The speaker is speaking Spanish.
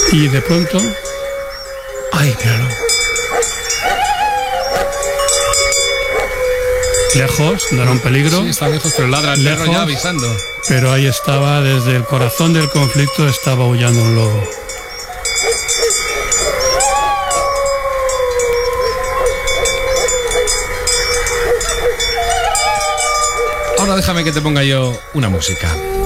Y de pronto... ¡Ay, míralo! Lejos, no era un peligro. Sí, está lejos, pero ladra el perro ya avisando. Pero ahí estaba, desde el corazón del conflicto, estaba aullando un lobo. Ahora déjame que te ponga yo una música.